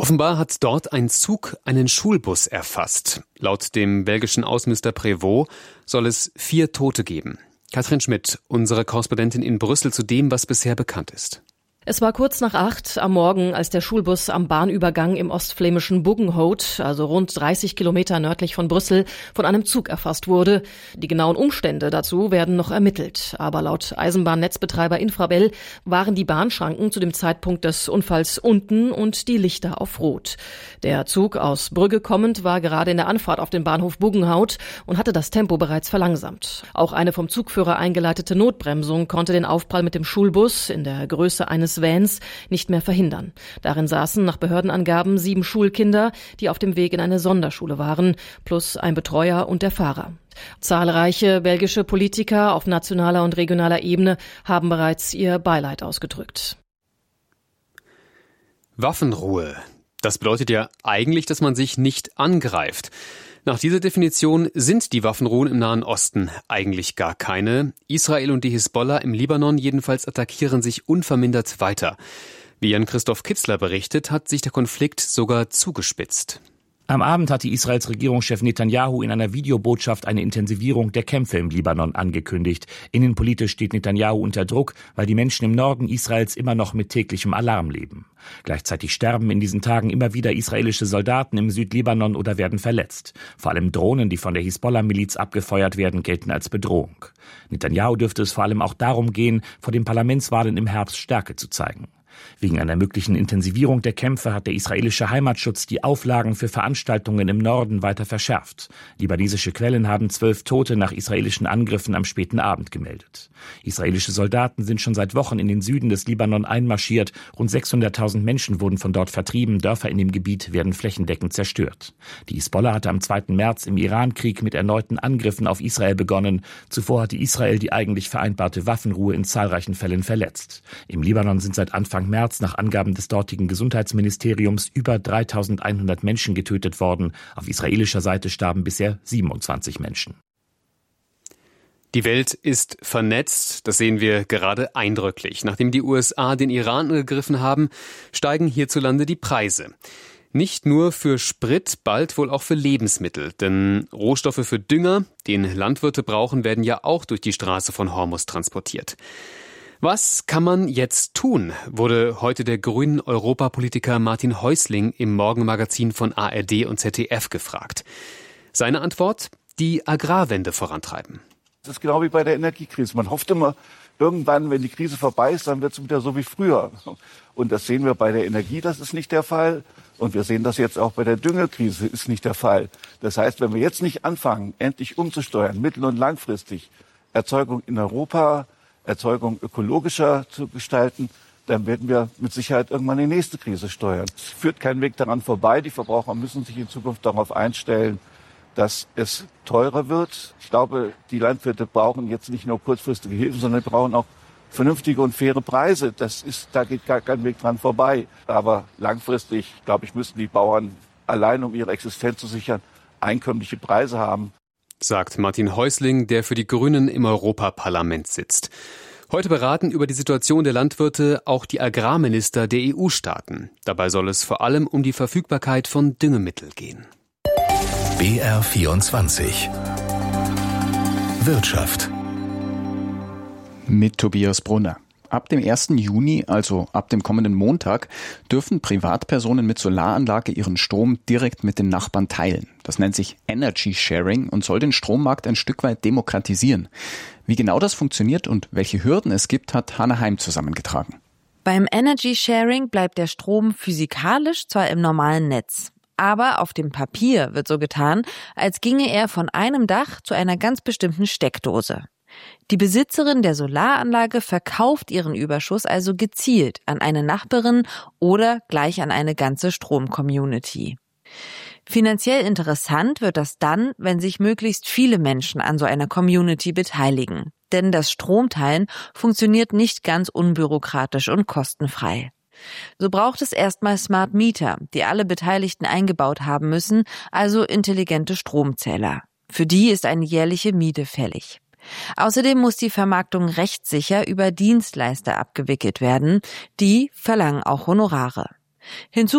Offenbar hat dort ein Zug einen Schulbus erfasst. Laut dem belgischen Außenminister Prévost soll es 4 Tote geben. Katrin Schmidt, unsere Korrespondentin in Brüssel, zu dem, was bisher bekannt ist. Es war kurz nach 8 am Morgen, als der Schulbus am Bahnübergang im ostflämischen Buggenhout, also rund 30 Kilometer nördlich von Brüssel, von einem Zug erfasst wurde. Die genauen Umstände dazu werden noch ermittelt. Aber laut Eisenbahnnetzbetreiber Infrabel waren die Bahnschranken zu dem Zeitpunkt des Unfalls unten und die Lichter auf Rot. Der Zug aus Brügge kommend war gerade in der Anfahrt auf den Bahnhof Buggenhout und hatte das Tempo bereits verlangsamt. Auch eine vom Zugführer eingeleitete Notbremsung konnte den Aufprall mit dem Schulbus in der Größe eines Vans nicht mehr verhindern. Darin saßen nach Behördenangaben 7 Schulkinder, die auf dem Weg in eine Sonderschule waren, plus ein Betreuer und der Fahrer. Zahlreiche belgische Politiker auf nationaler und regionaler Ebene haben bereits ihr Beileid ausgedrückt. Waffenruhe. Das bedeutet ja eigentlich, dass man sich nicht angreift. Nach dieser Definition sind die Waffenruhen im Nahen Osten eigentlich gar keine. Israel und die Hisbollah im Libanon jedenfalls attackieren sich unvermindert weiter. Wie Jan-Christoph Kitzler berichtet, hat sich der Konflikt sogar zugespitzt. Am Abend hatte Israels Regierungschef Netanyahu in einer Videobotschaft eine Intensivierung der Kämpfe im Libanon angekündigt. Innenpolitisch steht Netanyahu unter Druck, weil die Menschen im Norden Israels immer noch mit täglichem Alarm leben. Gleichzeitig sterben in diesen Tagen immer wieder israelische Soldaten im Südlibanon oder werden verletzt. Vor allem Drohnen, die von der Hisbollah-Miliz abgefeuert werden, gelten als Bedrohung. Netanyahu dürfte es vor allem auch darum gehen, vor den Parlamentswahlen im Herbst Stärke zu zeigen. Wegen einer möglichen Intensivierung der Kämpfe hat der israelische Heimatschutz die Auflagen für Veranstaltungen im Norden weiter verschärft. Libanesische Quellen haben 12 Tote nach israelischen Angriffen am späten Abend gemeldet. Israelische Soldaten sind schon seit Wochen in den Süden des Libanon einmarschiert. Rund 600.000 Menschen wurden von dort vertrieben. Dörfer in dem Gebiet werden flächendeckend zerstört. Die Hisbollah hatte am 2. März im Irankrieg mit erneuten Angriffen auf Israel begonnen. Zuvor hatte Israel die eigentlich vereinbarte Waffenruhe in zahlreichen Fällen verletzt. Im Libanon sind seit Anfang März nach Angaben des dortigen Gesundheitsministeriums über 3.100 Menschen getötet worden. Auf israelischer Seite starben bisher 27 Menschen. Die Welt ist vernetzt, das sehen wir gerade eindrücklich. Nachdem die USA den Iran angegriffen haben, steigen hierzulande die Preise. Nicht nur für Sprit, bald wohl auch für Lebensmittel. Denn Rohstoffe für Dünger, den Landwirte brauchen, werden ja auch durch die Straße von Hormuz transportiert. Was kann man jetzt tun, wurde heute der grünen Europapolitiker Martin Häusling im Morgenmagazin von ARD und ZDF gefragt. Seine Antwort: die Agrarwende vorantreiben. Das ist genau wie bei der Energiekrise. Man hofft immer, irgendwann, wenn die Krise vorbei ist, dann wird es wieder so wie früher. Und das sehen wir bei der Energie, das ist nicht der Fall. Und wir sehen das jetzt auch bei der Düngerkrise, ist nicht der Fall. Das heißt, wenn wir jetzt nicht anfangen, endlich umzusteuern, mittel- und langfristig, Erzeugung in Europa, Erzeugung ökologischer zu gestalten, dann werden wir mit Sicherheit irgendwann die nächste Krise steuern. Es führt kein Weg daran vorbei. Die Verbraucher müssen sich in Zukunft darauf einstellen, dass es teurer wird. Ich glaube, die Landwirte brauchen jetzt nicht nur kurzfristige Hilfen, sondern brauchen auch vernünftige und faire Preise. Da geht gar kein Weg dran vorbei. Aber langfristig, glaube ich, müssen die Bauern allein, um ihre Existenz zu sichern, einkömmliche Preise haben. Sagt Martin Häusling, der für die Grünen im Europaparlament sitzt. Heute beraten über die Situation der Landwirte auch die Agrarminister der EU-Staaten. Dabei soll es vor allem um die Verfügbarkeit von Düngemittel gehen. BR24 Wirtschaft mit Tobias Brunner. Ab dem 1. Juni, also ab dem kommenden Montag, dürfen Privatpersonen mit Solaranlage ihren Strom direkt mit den Nachbarn teilen. Das nennt sich Energy Sharing und soll den Strommarkt ein Stück weit demokratisieren. Wie genau das funktioniert und welche Hürden es gibt, hat Hannah Heim zusammengetragen. Beim Energy Sharing bleibt der Strom physikalisch zwar im normalen Netz, aber auf dem Papier wird so getan, als ginge er von einem Dach zu einer ganz bestimmten Steckdose. Die Besitzerin der Solaranlage verkauft ihren Überschuss also gezielt an eine Nachbarin oder gleich an eine ganze Strom-Community. Finanziell interessant wird das dann, wenn sich möglichst viele Menschen an so einer Community beteiligen. Denn das Stromteilen funktioniert nicht ganz unbürokratisch und kostenfrei. So braucht es erstmal Smart Meter, die alle Beteiligten eingebaut haben müssen, also intelligente Stromzähler. Für die ist eine jährliche Miete fällig. Außerdem muss die Vermarktung rechtssicher über Dienstleister abgewickelt werden. Die verlangen auch Honorare. Hinzu